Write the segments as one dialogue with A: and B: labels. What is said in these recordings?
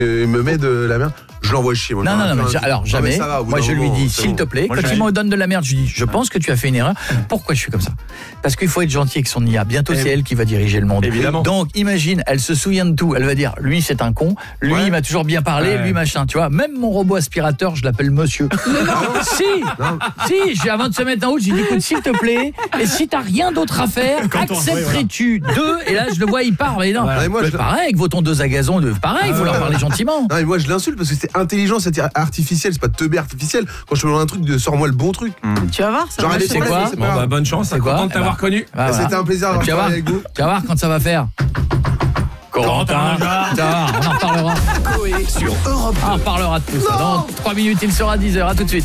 A: me met de la merde, je l'envoie chier. Moi,
B: non, mais alors jamais. Moi, je lui dis, s'il te plaît, quand il me donne de la merde, je lui dis, je pense que tu as fait une erreur. Pourquoi je suis comme ça ? Parce qu'il faut être gentil avec son IA. Bientôt, c'est elle qui va diriger le monde.
C: Évidemment.
B: Donc, imagine, elle se souvient de tout. Elle va dire, lui, c'est un con. Lui, il m'a toujours bien parlé. Lui, machin. Tu vois, même mon robot aspirateur, je l'appelle monsieur. Si, avant de se mettre en route, j'ai dit, écoute, s'il te plaît, et si t'as rien d'autre à faire, accepterais-tu deux ? Et là, je le vois, il part. Mais non, pareil, avec vos tondeuses à gazon, pareil, il faut leur parler gentiment.
A: Non, mais moi, je l'insulte parce que c'est intelligence artificielle, c'est pas teubé artificiel. Quand je me demande un truc, sors-moi le bon truc.
D: Tu vas voir, ça va.
B: C'est quoi ?
C: Bonne chance, content de t'avoir connu.
A: C'était un plaisir d'avoir parlé avec vous.
B: Tu vas voir quand ça va faire. Corentin, on en reparlera.
E: Coé sur Europe 2.
B: On en reparlera de tout ça. Dans 3 minutes, il sera 10h. À tout de suite.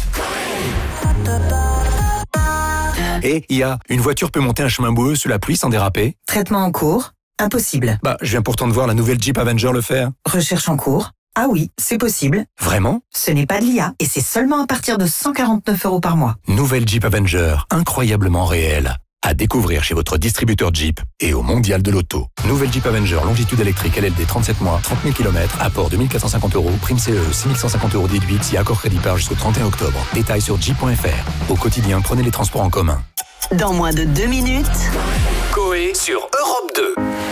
F: Et une voiture peut monter un chemin boueux sous la pluie sans déraper ?
G: Traitement en cours ? Impossible.
F: Je viens pourtant de voir la nouvelle Jeep Avenger le faire.
G: Recherche en cours ? Ah oui, c'est possible.
F: Vraiment ?
G: Ce n'est pas de l'IA et c'est seulement à partir de 149 € par mois.
F: Nouvelle Jeep Avenger, incroyablement réelle. À découvrir chez votre distributeur Jeep et au Mondial de l'Auto. Nouvelle Jeep Avenger, longitude électrique LLD 37 mois, 30 000 km, apport 2450 €, prime CE, 6150 € déduite si accord crédit par jusqu'au 31 octobre. Détails sur jeep.fr. Au quotidien, prenez les transports en commun.
G: Dans moins de 2 minutes.
E: Coé sur Europe 2.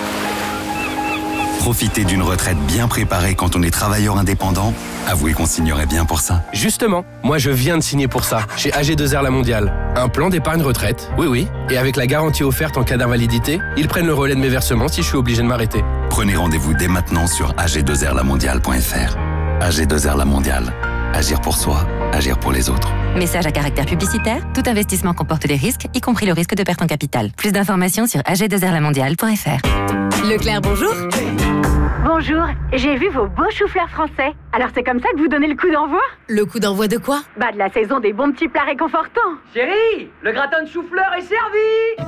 H: Profiter d'une retraite bien préparée quand on est travailleur indépendant, avouez qu'on signerait bien pour ça.
I: Justement, moi je viens de signer pour ça, chez AG2R La Mondiale. Un plan d'épargne retraite, oui, et avec la garantie offerte en cas d'invalidité, ils prennent le relais de mes versements si je suis obligé de m'arrêter.
H: Prenez rendez-vous dès maintenant sur ag2rlamondiale.fr. AG2R La Mondiale. Agir pour soi, agir pour les autres.
J: Message à caractère publicitaire, tout investissement comporte des risques, y compris le risque de perte en capital. Plus d'informations sur ag2rlamondiale.fr.
K: Leclerc, bonjour.
L: Bonjour, j'ai vu vos beaux choux-fleurs français. Alors c'est comme ça que vous donnez le coup d'envoi ?
K: Le coup d'envoi de quoi ?
L: De la saison des bons petits plats réconfortants.
M: Chérie, le gratin de chou-fleur est servi.